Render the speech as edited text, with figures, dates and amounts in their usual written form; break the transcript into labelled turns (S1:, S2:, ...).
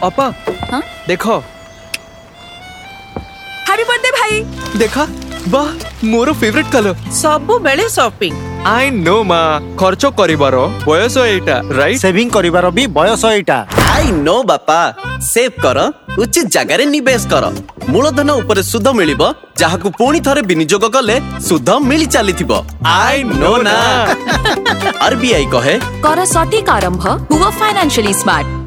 S1: अपा
S2: हाँ?
S1: देखो
S2: हैप्पी बर्थडे भाई।
S1: देखा वाह मोर फेवरेट कलर
S3: सबु बेले शॉपिंग।
S1: आई नो माँ खर्च करिबार बयस एटा राइट
S4: सेविंग करिबार भी बयस एटा
S5: आई नो बापा सेव कर उचित जगह रे निवेश कर मूलधन ऊपर सुध मिलिबो जहाकू पुणी थरे विनियोग कले सुध मिली चलीथिबो आई नो ना आरबीआई कहे
S2: कर सटीक आरंभ हुआ फाइनेंशियली स्मार्ट।